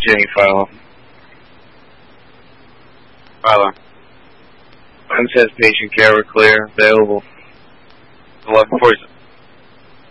Jenny file. File. One says patient care, we're clear, available. 1147.